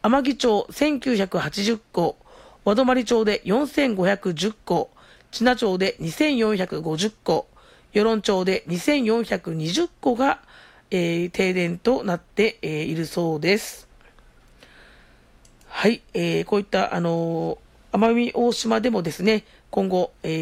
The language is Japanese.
天城町1980戸、和泊町で4510戸、知名町で2450戸、与論町で2420戸が、停電となって、いるそうです。はい、こういった奄美大島でもですね、今後、